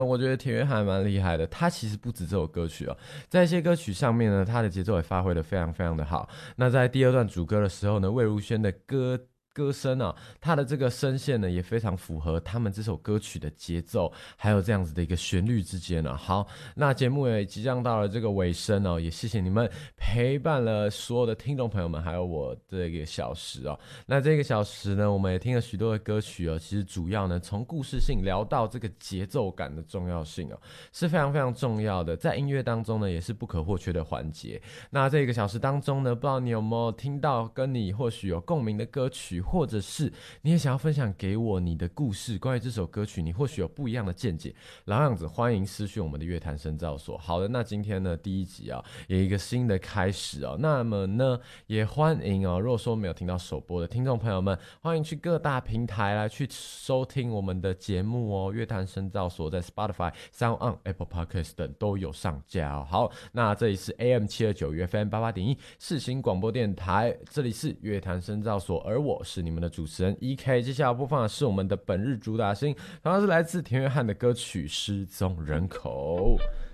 我觉得田约翰蛮厉害的，他其实不止这首歌曲哦，在一些歌曲上面呢，他的节奏也发挥的非常非常的好。那在第二段主歌的时候呢，魏如萱的歌声啊，他的这个声线呢也非常符合他们这首歌曲的节奏，还有这样子的一个旋律之间呢。好，那节目也即将到了这个尾声哦，也谢谢你们陪伴了所有的听众朋友们，还有我这个小时哦。那这个小时呢，我们也听了许多的歌曲哦，其实主要呢从故事性聊到这个节奏感的重要性哦，是非常非常重要的，在音乐当中呢也是不可或缺的环节。那这个小时当中呢，不知道你有没有听到跟你或许有共鸣的歌曲，或者是你也想要分享给我你的故事，关于这首歌曲，你或许有不一样的见解。老样子，欢迎私讯我们的乐坛深造所。好的，那今天呢第一集啊，有一个新的开始哦。那么呢，也欢迎哦，如果说没有听到首播的听众朋友们，欢迎去各大平台来去收听我们的节目哦。乐坛深造所在 Spotify、SoundOn、Apple Podcast 等都有上架哦。好，那这里是 AM729 FM88.1世新广播电台，这里是乐坛深造所，而我是你们的主持人 EK。接下来播放的是我们的本日主打星，同样是来自田约翰的歌曲《失踪人口》。